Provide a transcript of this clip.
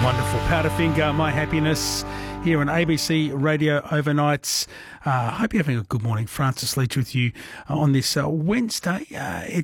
Wonderful. Powderfinger, My Happiness, here on ABC Radio Overnights. I hope you're having a good morning. Francis Leach with you on this Wednesday.